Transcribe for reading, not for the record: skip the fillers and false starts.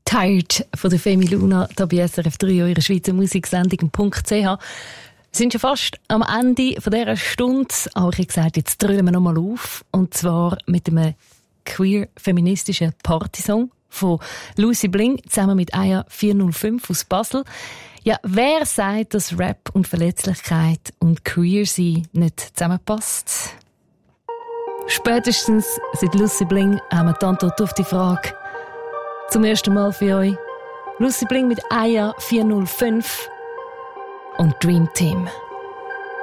Tired von der Femi Luna, da bei SRF 3, eurer Schweizer Musiksendung .ch. Wir sind schon fast am Ende von dieser Stunde, aber ich habe gesagt, jetzt dröhnen wir nochmal auf. Und zwar mit einem queer-feministischen Partysong von Lucy Bling zusammen mit Aya 405 aus Basel. Ja, wer sagt, dass Rap und Verletzlichkeit und Queer-Sein nicht zusammenpasst? Spätestens seit Lucy Bling haben wir die Antwort auf die Frage. Zum ersten Mal für euch Lucy Bling mit Aya 405 und Dream Team.